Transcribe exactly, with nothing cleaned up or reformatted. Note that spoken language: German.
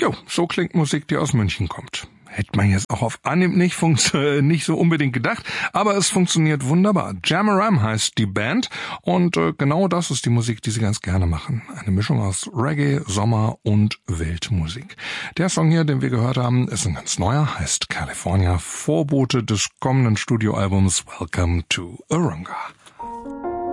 Jo, so klingt Musik, die aus München kommt. Hätte man jetzt auch auf Anhieb nicht, funktio- nicht so unbedingt gedacht, aber es funktioniert wunderbar. Jamaram heißt die Band und äh, genau das ist die Musik, die sie ganz gerne machen. Eine Mischung aus Reggae, Sommer und Weltmusik. Der Song hier, den wir gehört haben, ist ein ganz neuer, heißt California, Vorbote des kommenden Studioalbums Welcome to Urunga.